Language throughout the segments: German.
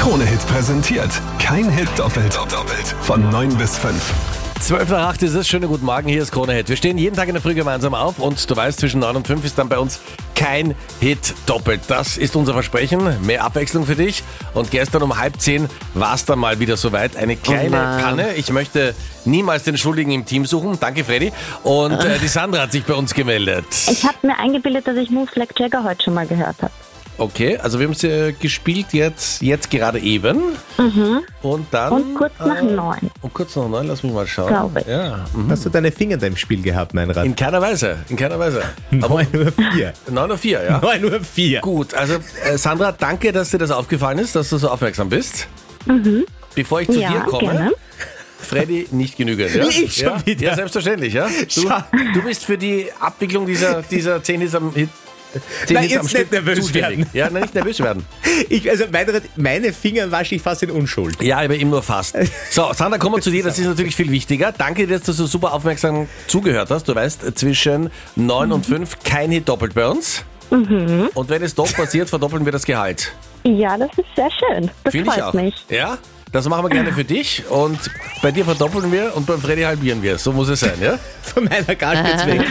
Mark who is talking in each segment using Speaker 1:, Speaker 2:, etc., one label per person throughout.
Speaker 1: Krone-Hit präsentiert. Kein Hit doppelt. Von 9 bis 5.
Speaker 2: 12 nach 8 ist es. Schönen guten Morgen, hier ist Krone-Hit. Wir stehen jeden Tag in der Früh gemeinsam auf und du weißt, zwischen 9 und 5 ist dann bei uns kein Hit doppelt. Das ist unser Versprechen. Mehr Abwechslung für dich. Und gestern um 9:30 war es dann mal wieder soweit. Eine kleine Panne. Ich möchte niemals den Schuldigen im Team suchen. Danke, Freddy. Und die Sandra hat sich bei uns gemeldet.
Speaker 3: Ich habe mir eingebildet, dass ich Moves Like Jagger heute schon mal gehört habe.
Speaker 2: Okay, also wir haben sie gespielt jetzt gerade eben. Und dann...
Speaker 3: Und kurz nach 9.
Speaker 2: Und kurz nach 9, lass mich mal schauen.
Speaker 3: Glaube ich.
Speaker 2: Ja.
Speaker 4: Hast du deine Finger in deinem Spiel gehabt, Meinrad?
Speaker 2: In keiner Weise.
Speaker 4: 9:04.
Speaker 2: 9:04, ja.
Speaker 4: 9:04.
Speaker 2: Gut, also Sandra, danke, dass dir das aufgefallen ist, dass du so aufmerksam bist. Bevor ich zu dir komme,
Speaker 3: gerne.
Speaker 2: Freddy, nicht genügend. Ja?
Speaker 4: Ich schon wieder.
Speaker 2: Ja, selbstverständlich. Ja? Du bist für die Abwicklung dieser 10 Hits am Hit.
Speaker 4: Nein, jetzt nicht nervös werden.
Speaker 2: Ja, nein, nicht nervös werden.
Speaker 4: Meinrad, meine Finger wasche ich fast in Unschuld.
Speaker 2: Ja, aber eben nur fast. So, Sandra, kommen wir zu dir, das ist natürlich viel wichtiger. Danke dir, dass du so super aufmerksam zugehört hast. Du weißt, zwischen 9 und 5 kein Hit doppelt bei uns. Und wenn es doch passiert, verdoppeln wir das Gehalt.
Speaker 3: Ja, das ist sehr schön. Das
Speaker 2: Finde ich
Speaker 3: freut
Speaker 2: auch.
Speaker 3: mich.
Speaker 2: Ja, das machen wir gerne für dich. Und bei dir verdoppeln wir und beim Freddy halbieren wir. So muss es sein, ja?
Speaker 4: Von meiner Gage weg.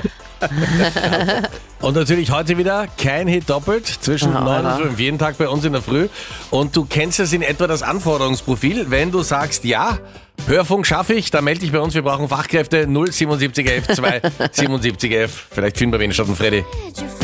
Speaker 2: Und natürlich heute wieder kein Hit doppelt zwischen 9 und 5. Jeden Tag bei uns in der Früh. Und du kennst es in etwa das Anforderungsprofil. Wenn du sagst, ja, Hörfunk schaffe ich, dann melde dich bei uns. Wir brauchen Fachkräfte 07711 27711. Vielleicht finden wir wen statt Freddy.